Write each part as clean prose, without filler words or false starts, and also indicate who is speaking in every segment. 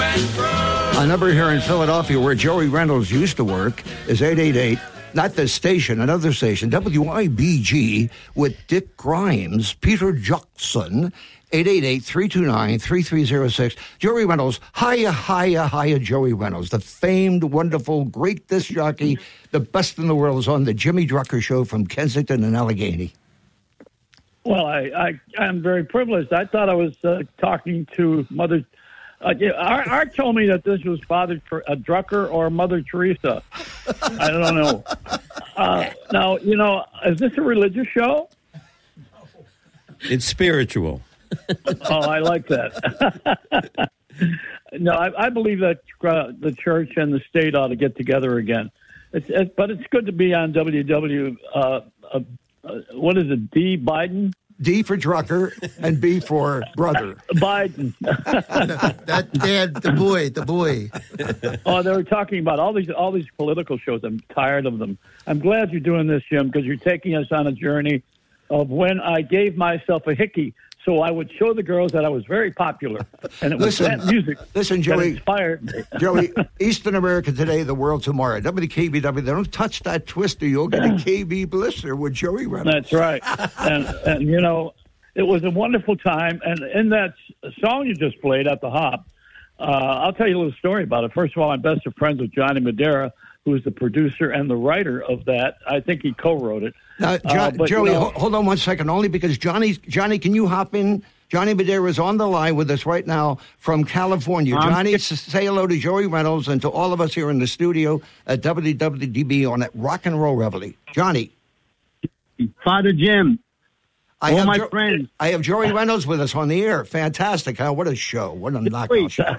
Speaker 1: A number here in Philadelphia where Joey Reynolds used to work is 888, not this station, another station, WIBG, with Dick Grimes, Peter Jackson, 888-329-3306. Joey Reynolds, hiya, Joey Reynolds, the famed, wonderful, great disc jockey, the best in the world, is on the Jimmy Drucker Show from Kensington and Allegheny.
Speaker 2: Well, I'm very privileged. I thought I was talking to Mother. Art told me that this was Father Drucker or Mother Teresa. I don't know. Now, is this a religious show?
Speaker 3: It's spiritual.
Speaker 2: Oh, I like that. No, I believe that the church and the state ought to get together again. But it's good to be on WW. What is it, D. Biden?
Speaker 1: D for Drucker and B for brother.
Speaker 2: Biden.
Speaker 4: That dad, the boy.
Speaker 2: Oh, they were talking about all these political shows. I'm tired of them. I'm glad you're doing this, Jim, because you're taking us on a journey of when I gave myself a hickey so I would show the girls that I was very popular. And it was that music
Speaker 1: listen, Joey,
Speaker 2: that inspired me.
Speaker 1: Joey, Eastern America today, the world tomorrow. WKBW, they don't touch that twister. You'll get a KB blister with Joey Reynolds.
Speaker 2: That's right. And it was a wonderful time. And in that song you just played at the Hop, I'll tell you a little story about it. First of all, I'm best of friends with Johnny Madera, who is the producer and the writer of that. I think he co-wrote it.
Speaker 1: Joey, hold on one second, only because Johnny, can you hop in? Johnny Madera is on the line with us right now from California. Johnny, say hello to Joey Reynolds and to all of us here in the studio at WWDB on that Rock and Roll Reveille. Johnny.
Speaker 5: Father Jim. All my friends.
Speaker 1: I have Joey Reynolds with us on the air. Fantastic. Huh? What a show. What a knockout show.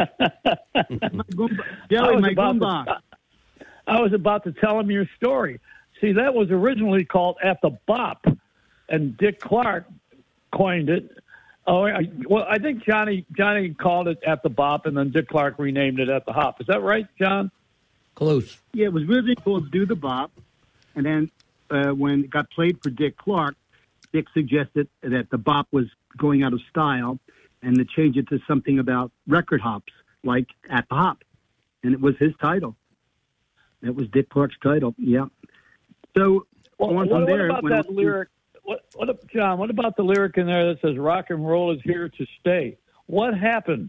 Speaker 5: Joey, my Goomba.
Speaker 2: I was about to tell him your story. See, that was originally called At the Bop, and Dick Clark coined it. I think Johnny called it At the Bop, and then Dick Clark renamed it At the Hop. Is that right, John?
Speaker 3: Close.
Speaker 5: Yeah, it was originally called Do the Bop, and then when it got played for Dick Clark, Dick suggested that the bop was going out of style, and to change it to something about record hops, like At the Hop, and it was his title. That was Dick Clark's title, yeah. So,
Speaker 2: what about that lyric? John, what about the lyric in there that says rock and roll is here to stay? What happened?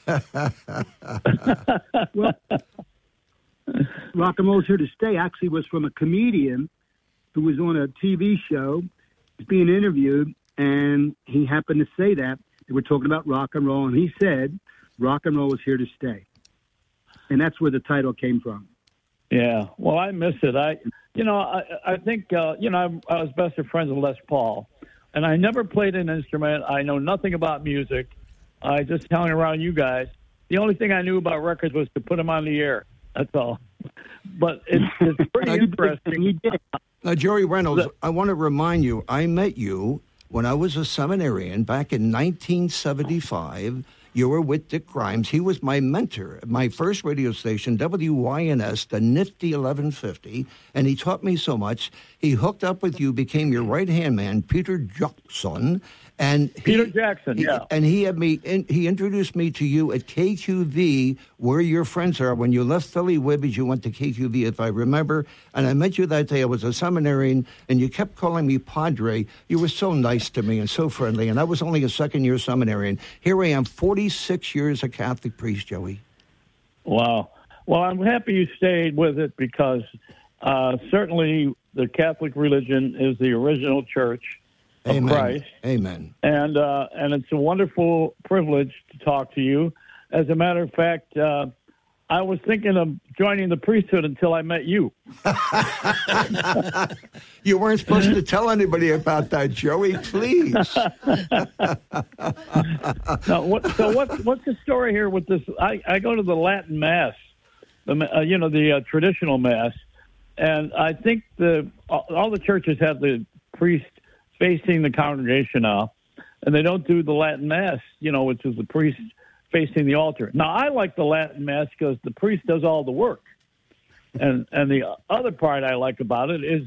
Speaker 5: Well, rock and roll is here to stay actually was from a comedian who was on a TV show, was being interviewed, and he happened to say that. They were talking about rock and roll, and he said, rock and roll is here to stay. And that's where the title came from.
Speaker 2: Yeah, well, I miss it. I think, I was best of friends with Les Paul, and I never played an instrument. I know nothing about music. I just hung around you guys. The only thing I knew about records was to put them on the air. That's all. But it's pretty interesting.
Speaker 1: Now, Joey Reynolds, I want to remind you, I met you when I was a seminarian back in 1975. You were with Dick Grimes. He was my mentor at my first radio station, WYNS, the Nifty 1150, and he taught me so much. He hooked up with you, became your right-hand man, Peter Jackson.
Speaker 2: Peter Jackson, yeah.
Speaker 1: And he introduced me to you at KQV, where your friends are. When you left Philly Wibbage, you went to KQV, if I remember. And I met you that day. I was a seminarian, and you kept calling me Padre. You were so nice to me and so friendly. And I was only a second-year seminarian. Here I am, 46 years a Catholic priest, Joey.
Speaker 2: Wow. Well, I'm happy you stayed with it because certainly the Catholic religion is the original church of
Speaker 1: Amen.
Speaker 2: Christ.
Speaker 1: Amen.
Speaker 2: And it's a wonderful privilege to talk to you. As a matter of fact, I was thinking of joining the priesthood until I met you.
Speaker 1: You weren't supposed to tell anybody about that, Joey. Please.
Speaker 2: Now, what's the story here with this? I go to the Latin Mass, the traditional Mass, and I think all the churches have the priest facing the congregation now, and they don't do the Latin Mass, which is the priest facing the altar. Now, I like the Latin Mass because the priest does all the work. And the other part I like about it is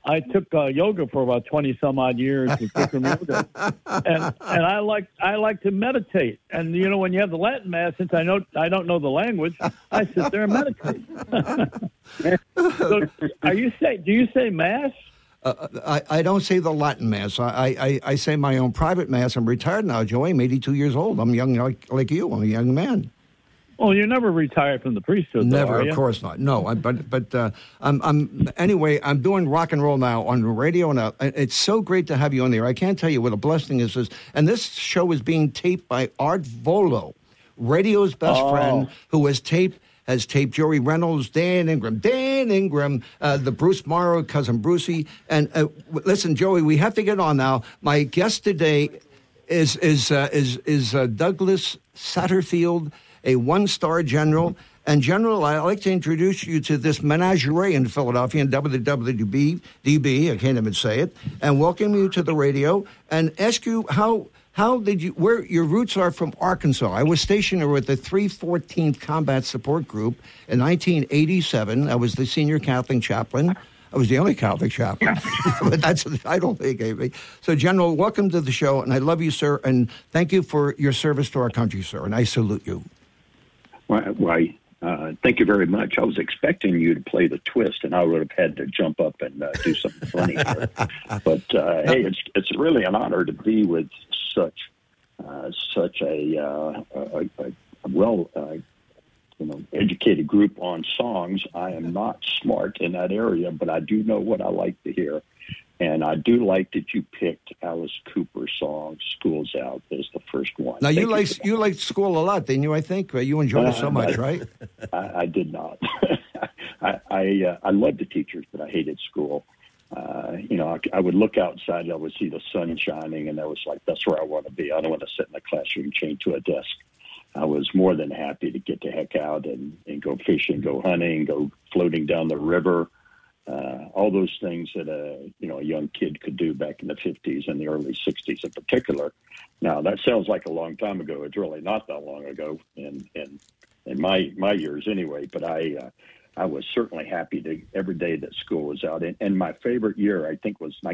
Speaker 2: I took yoga for about 20 some odd years with Bikram yoga, and I like to meditate. And when you have the Latin Mass, since I don't know the language, I sit there and meditate. So, do you say Mass?
Speaker 1: I don't say the Latin Mass. I say my own private Mass. I'm retired now, Joey. I'm 82 years old. I'm young like you. I'm a young man.
Speaker 2: Well, you're never retired from the priesthood, though,
Speaker 1: Never,
Speaker 2: are you?
Speaker 1: Of course not. No, but anyway. I'm doing rock and roll now on the radio, and it's so great to have you on there. I can't tell you what a blessing this is. And this show is being taped by Art Volo, radio's best friend, who has taped Joey Reynolds, Dan Ingram, the Bruce Morrow, cousin Brucey, and listen, Joey, we have to get on now. My guest today is Douglas Satterfield, a one-star general. And, General, I'd like to introduce you to this menagerie in Philadelphia in WWDB, I can't even say it, and welcome you to the radio and ask you where your roots are from Arkansas. I was stationed with the 314th Combat Support Group in 1987. I was the senior Catholic chaplain. I was the only Catholic chaplain, but that's the title they gave me. So, General, welcome to the show, and I love you, sir, and thank you for your service to our country, sir, and I salute you.
Speaker 6: Why, thank you very much. I was expecting you to play the twist, and I would have had to jump up and do something funny here. But hey, it's really an honor to be with such a well educated group on songs. I am not smart in that area, but I do know what I like to hear. And I do like that you picked Alice Cooper's song "School's Out" as the first one.
Speaker 1: Now you liked school a lot, didn't you? I think you enjoyed it so much, right?
Speaker 6: I did not. I loved the teachers, but I hated school. I would look outside and I would see the sun shining, and I was like, "That's where I want to be. I don't want to sit in a classroom chained to a desk." I was more than happy to get the heck out and go fishing, go hunting, go floating down the river. All those things that a young kid could do back in the 50s and the early 60s in particular. Now, that sounds like a long time ago. It's really not that long ago in my years anyway. But I was certainly happy to every day that school was out. And my favorite year, I think, was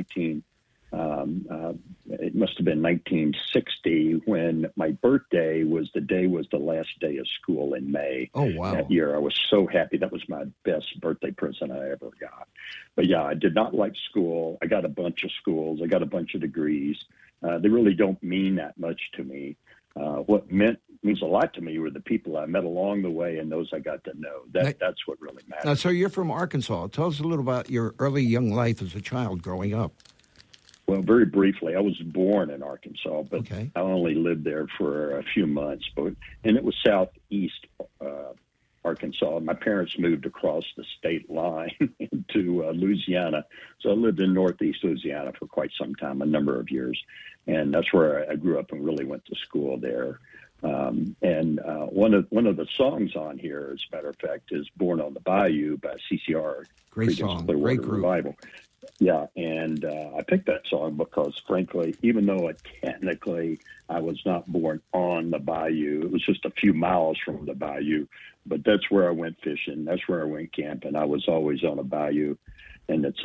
Speaker 6: it must have been 1960, when my birthday was the last day of school in May.
Speaker 1: Oh, wow.
Speaker 6: That year, I was so happy. That was my best birthday present I ever got. But yeah, I did not like school. I got a bunch of schools. I got a bunch of degrees. They really don't mean that much to me. What means a lot to me were the people I met along the way and those I got to know. That's what really matters.
Speaker 1: Now, so you're from Arkansas. Tell us a little about your early young life as a child growing up.
Speaker 6: Well, very briefly, I was born in Arkansas, but
Speaker 1: okay.
Speaker 6: I only lived there for a few months. And it was southeast Arkansas. My parents moved across the state line into Louisiana. So I lived in northeast Louisiana for quite some time, a number of years. And that's where I grew up and really went to school there. And one of the songs on here, as a matter of fact, is "Born on the Bayou" by CCR.
Speaker 1: Great song, great group.
Speaker 6: Revival. Yeah, and I picked that song because, frankly, even though technically I was not born on the bayou, it was just a few miles from the bayou, but that's where I went fishing. That's where I went camping. I was always on a bayou, and it's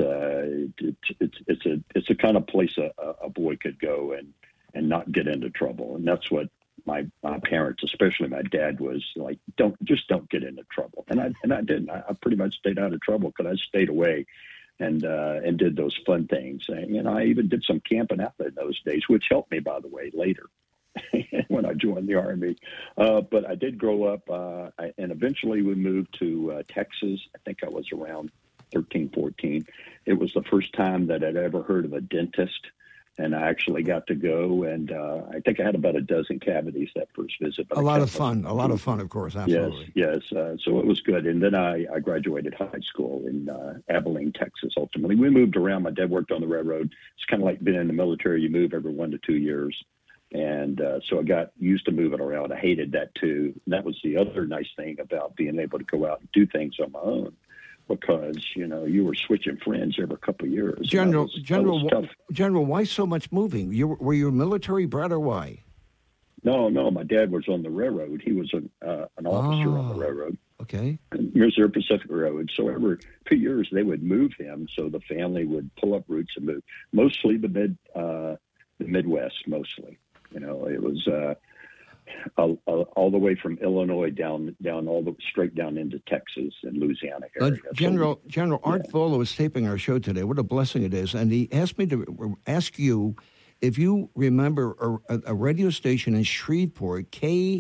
Speaker 6: a kind of place a boy could go and not get into trouble, and that's what my parents, especially my dad, was like, don't get into trouble. And I didn't. I pretty much stayed out of trouble because I stayed away and did those fun things. And I even did some camping out in those days, which helped me, by the way, later when I joined the Army. But I did grow up, and eventually we moved to Texas. I think I was around 13, 14. It was the first time that I'd ever heard of a dentist. And I actually got to go, and I think I had about a dozen cavities that first visit.
Speaker 1: A lot of fun, of course, absolutely.
Speaker 6: Yes. So it was good. And then I graduated high school in Abilene, Texas, ultimately. We moved around. My dad worked on the railroad. It's kind of like being in the military. You move every 1 to 2 years. And so I got used to moving around. I hated that, too. And that was the other nice thing about being able to go out and do things on my own. Because, you were switching friends every couple of years.
Speaker 1: General, why so much moving? Were you a military brat or why?
Speaker 6: No, my dad was on the railroad. He was an officer on the railroad.
Speaker 1: Okay.
Speaker 6: Missouri Pacific Road. So every 2 years they would move him, so the family would pull up roots and move. Mostly the Midwest, mostly. You know, it was all the way from Illinois down straight down into Texas and Louisiana area.
Speaker 1: General Art Volo is taping our show today. What a blessing it is! And he asked me to ask you if you remember a radio station in Shreveport,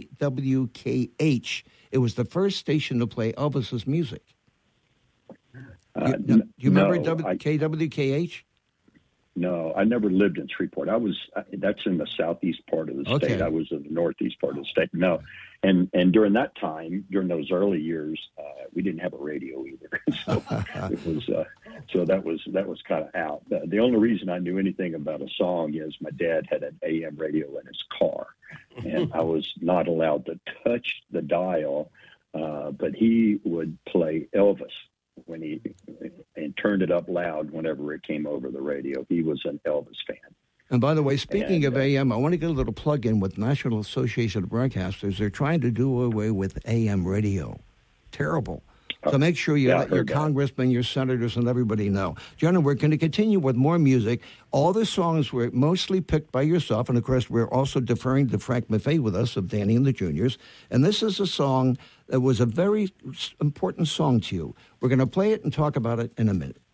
Speaker 1: KWKH. It was the first station to play Elvis's music. Do you remember KWKH?
Speaker 6: No, I never lived in Shreveport. That's in the southeast part of the state. Okay. I was in the northeast part of the state. No, and during that time, during those early years, we didn't have a radio either. So it was so that was kind of out. The only reason I knew anything about a song is my dad had an AM radio in his car, and I was not allowed to touch the dial, but he would play Elvis and turned it up loud whenever it came over the radio. He was an Elvis fan.
Speaker 1: And by the way, speaking of AM, I want to get a little plug in with National Association of Broadcasters. They're trying to do away with AM radio. Terrible. So make sure you let your congressmen, your senators, and everybody know. Gentlemen, we're going to continue with more music. All the songs were mostly picked by yourself, and of course, we're also deferring to Frank Maffei with us of Danny and the Juniors. And this is a song that was a very important song to you. We're going to play it and talk about it in a minute.